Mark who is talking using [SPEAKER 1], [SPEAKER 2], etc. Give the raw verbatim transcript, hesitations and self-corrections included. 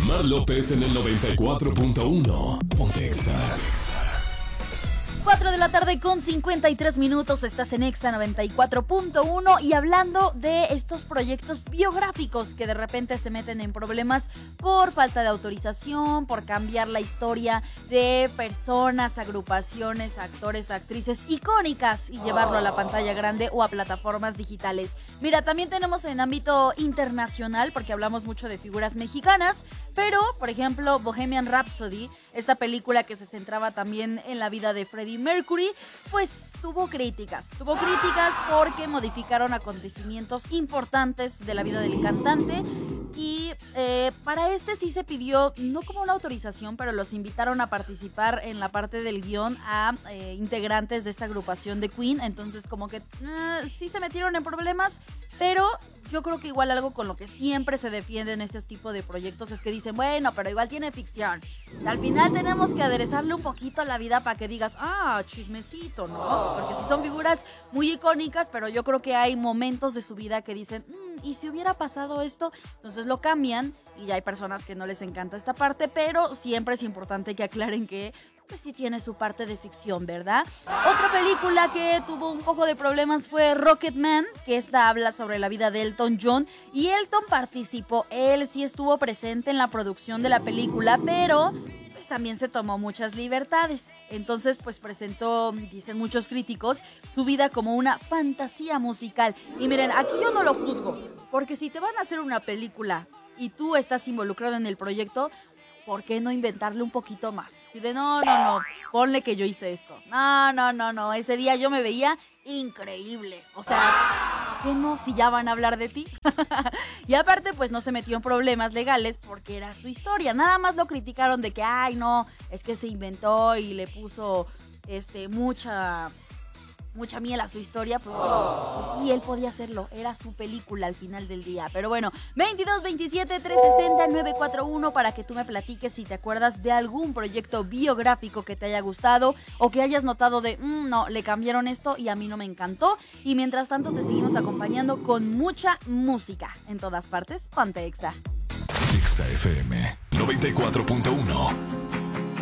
[SPEAKER 1] Mar López en el noventa y cuatro punto uno. Ponte Exa.
[SPEAKER 2] cuatro de la tarde con cincuenta y tres minutos, estás en Exa noventa y cuatro punto uno y hablando de estos proyectos biográficos que de repente se meten en problemas por falta de autorización, por cambiar la historia de personas, agrupaciones, actores, actrices icónicas y llevarlo a la pantalla grande o a plataformas digitales. Mira, también tenemos en ámbito internacional, porque hablamos mucho de figuras mexicanas, pero, por ejemplo, Bohemian Rhapsody, esta película que se centraba también en la vida de Freddie Mercury, pues tuvo críticas, tuvo críticas porque modificaron acontecimientos importantes de la vida del cantante y eh, para este sí se pidió, no como una autorización, pero los invitaron a participar en la parte del guión a eh, integrantes de esta agrupación de Queen, entonces como que eh, sí se metieron en problemas, pero yo creo que igual algo con lo que siempre se defiende en este tipo de proyectos es que dicen, bueno, pero igual tiene ficción. Al final tenemos que aderezarle un poquito a la vida para que digas, ah, chismecito, ¿no? Porque si son figuras muy icónicas, pero yo creo que hay momentos de su vida que dicen, mmm, ¿y si hubiera pasado esto? Entonces lo cambian y ya hay personas que no les encanta esta parte, pero siempre es importante que aclaren que pues sí tiene su parte de ficción, ¿verdad? Otra película que tuvo un poco de problemas fue Rocketman, que esta habla sobre la vida de Elton John, y Elton participó, él sí estuvo presente en la producción de la película, pero pues también se tomó muchas libertades. Entonces pues presentó, dicen muchos críticos, su vida como una fantasía musical. Y miren, aquí yo no lo juzgo, porque si te van a hacer una película y tú estás involucrado en el proyecto, ¿por qué no inventarle un poquito más? Si de no, no, no, ponle que yo hice esto. No, no, no, no, ese día yo me veía increíble. O sea, ¿qué no? Si ya van a hablar de ti. Y aparte, pues no se metió en problemas legales porque era su historia. Nada más lo criticaron de que, ay, no, es que se inventó y le puso este, mucha... mucha miel a su historia, pues sí, pues sí, él podía hacerlo, era su película al final del día, pero bueno, veintidós veintisiete trescientos sesenta nueve cuatro uno para que tú me platiques si te acuerdas de algún proyecto biográfico que te haya gustado o que hayas notado de, mmm, no, le cambiaron esto y a mí no me encantó, y mientras tanto te seguimos acompañando con mucha música en todas partes. Ponte Exa.
[SPEAKER 1] Exa F M noventa y cuatro punto uno.